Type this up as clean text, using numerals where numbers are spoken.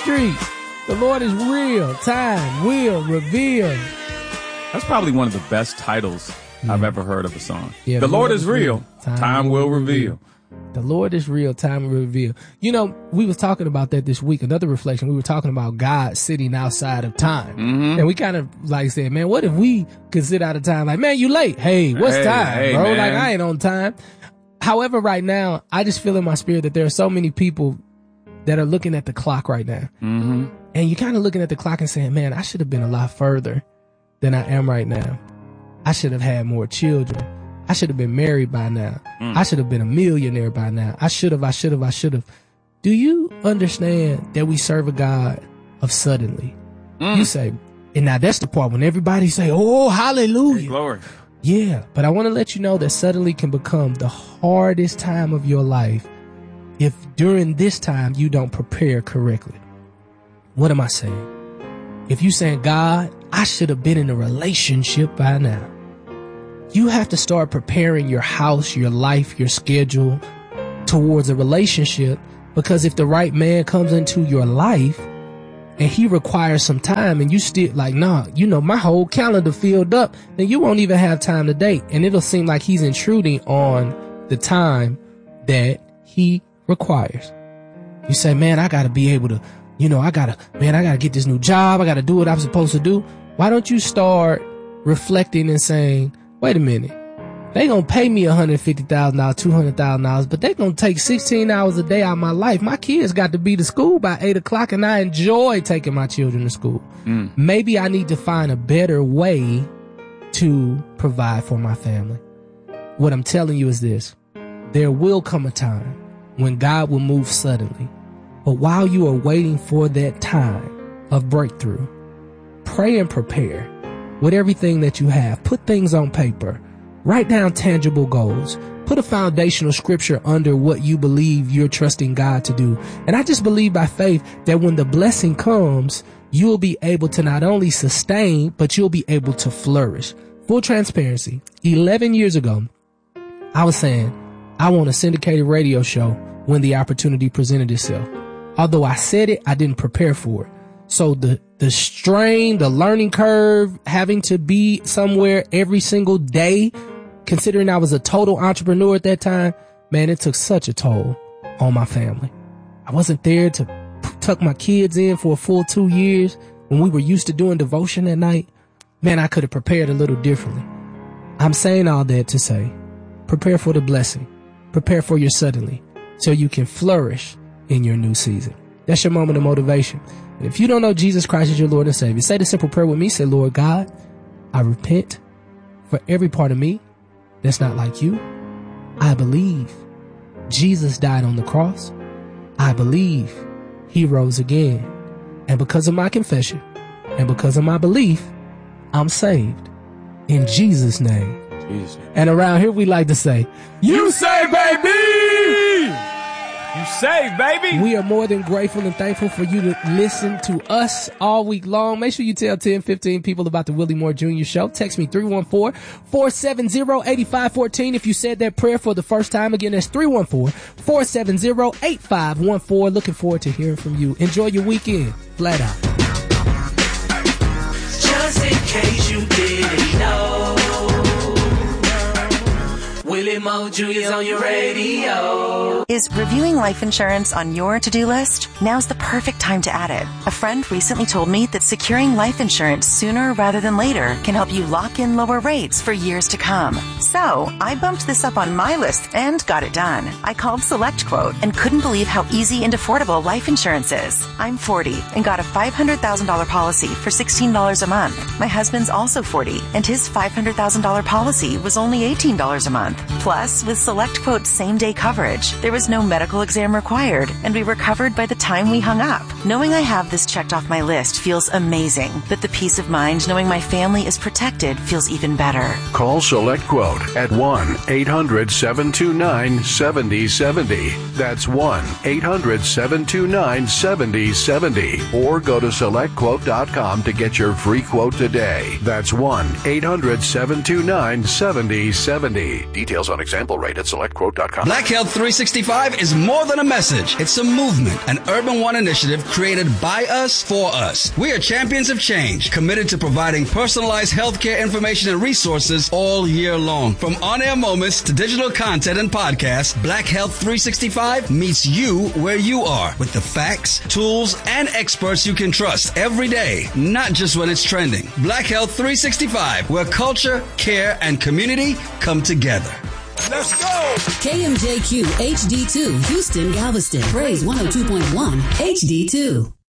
streets. The Lord is real. Time will reveal. That's probably one of the best titles I've ever heard of a song. Yeah, the Lord is real. Time will reveal. The Lord is real. Time will reveal. You know, we was talking about that this week. Another reflection. We were talking about God sitting outside of time. Mm-hmm. And we kind of like said, man, what if we could sit out of time? Like, man, you late. Hey, what's time, bro? Man. Like, I ain't on time. However, right now, I just feel in my spirit that there are so many people that are looking at the clock right now. Mm-hmm. And you're kind of looking at the clock and saying, man, I should have been a lot further than I am right now. I should have had more children. I should have been married by now. I should have been a millionaire by now. I should have. Do you understand that we serve a God of suddenly? You say, and now that's the part when everybody say, oh, hallelujah. Hey, glory. Yeah, but I want to let you know that suddenly can become the hardest time of your life if during this time you don't prepare correctly. What am I saying? If you saying, God, I should have been in a relationship by now. You have to start preparing your house, your life, your schedule towards a relationship, because if the right man comes into your life and he requires some time and you still like, nah, you know, my whole calendar filled up, then you won't even have time to date. And it'll seem like he's intruding on the time that he requires. You say, man, I got to be able to, you know, I got to get this new job. I got to do what I'm supposed to do. Why don't you start reflecting and saying, wait a minute, they gonna pay me $150,000, $200,000, but they gonna take 16 hours a day out of my life. My kids got to be to school by 8 o'clock and I enjoy taking my children to school. Maybe I need to find a better way to provide for my family. What I'm telling you is this: there will come a time when God will move suddenly. But while you are waiting for that time of breakthrough, pray and prepare with everything that you have. Put things on paper. Write down tangible goals. Put a foundational scripture under what you believe you're trusting God to do. And I just believe by faith that when the blessing comes, you'll be able to not only sustain, but you'll be able to flourish. Full transparency. 11 years ago, I was saying, I want a syndicated radio show when the opportunity presented itself. Although I said it, I didn't prepare for it. So the strain, the learning curve, having to be somewhere every single day, considering I was a total entrepreneur at that time, man, it took such a toll on my family. I wasn't there to tuck my kids in for a full 2 years when we were used to doing devotion at night. Man, I could have prepared a little differently. I'm saying all that to say, prepare for the blessing. Prepare for your suddenly so you can flourish in your new season. That's your moment of motivation. And if you don't know Jesus Christ as your Lord and Savior, say the simple prayer with me. Say, Lord God, I repent for every part of me that's not like you. I believe Jesus died on the cross. I believe he rose again. And because of my confession and because of my belief, I'm saved. In Jesus' name. Jesus. And around here we like to say, You say, baby! You saved, baby. We are more than grateful and thankful for you to listen to us all week long. Make sure you tell 10, 15 people about the Willie Moore Jr. Show. Text me 314-470-8514 if you said that prayer for the first time. Again, that's 314-470-8514. Looking forward to hearing from you. Enjoy your weekend. Flat out. Just in case you didn't know, Willie Moore Jr.'s on your radio. Is reviewing life insurance on your to-do list? Now's the perfect time to add it. A friend recently told me that securing life insurance sooner rather than later can help you lock in lower rates for years to come. So I bumped this up on my list and got it done. I called SelectQuote and couldn't believe how easy and affordable life insurance is. I'm 40 and got a $500,000 policy for $16 a month. My husband's also 40 and his $500,000 policy was only $18 a month. Plus, with SelectQuote's same-day coverage, there was no medical exam required, and we were covered by the time we hung up. Knowing I have this checked off my list feels amazing, but the peace of mind knowing my family is protected feels even better. Call SelectQuote at 1-800-729-7070. That's 1-800-729-7070. Or go to SelectQuote.com to get your free quote today. That's 1-800-729-7070. Details on example rate at selectquote.com. Black Health 365 is more than a message. It's a movement, an Urban One initiative created by us for us. We are champions of change, committed to providing personalized healthcare information and resources all year long. From on-air moments to digital content and podcasts, Black Health 365 meets you where you are with the facts, tools, and experts you can trust every day, not just when it's trending. Black Health 365, where culture, care, and community come together. Let's go! KMJQ HD2, Houston, Galveston. Praise 102.1 HD2.